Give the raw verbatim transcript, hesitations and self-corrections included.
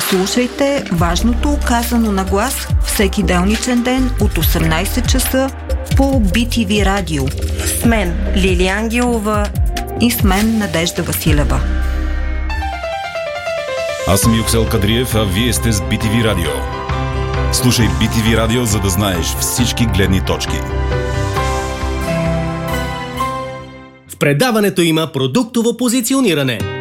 Слушайте важното казано на глас всеки делничен ден от осемнайсет часа по Би Ти Ви Радио. С мен Лили Ангелова и с мен Надежда Василева. Аз съм Юксел Кадриев, а вие сте с Би Ти Ви Радио. Слушай Би Ти Ви Радио, за да знаеш всички гледни точки. В предаването има продуктово позициониране.